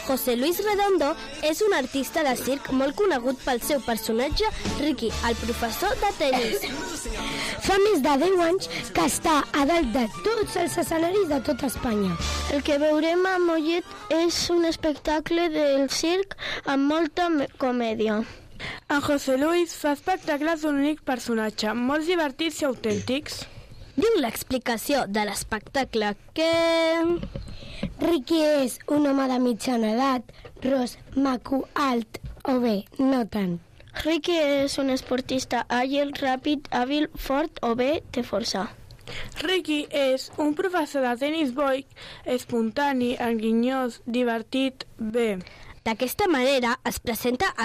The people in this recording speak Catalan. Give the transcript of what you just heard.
José Luis Redondo és un artista de circ molt conegut pel seu personatge Ricky, el professor de tennis. Fa més de 10 anys que està a dalt de tots els escenaris de tot Espanya. El que veurem a Mollet és un espectacle del circ amb molta comèdia. En José Luis fa espectacles d'un únic personatge, molt divertits i autèntics. Diu l'explicació de l'espectacle que... Ricky és un home de mitjana edat, ros, maco, alt, o bé, no tant. Ricky és un esportista àgil, ràpid, hàbil, fort o bé té força. Ricky és un professor de tenis boig, espontani, enginyós, divertit, bé. D'aquesta manera es presenta